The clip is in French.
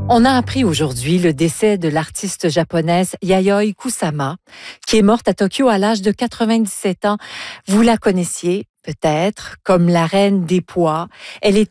On a appris aujourd'hui le décès de l'artiste japonaise Yayoi Kusama, qui est morte à Tokyo à l'âge de 97 ans. Vous la connaissiez peut-être comme la reine des poids. Elle est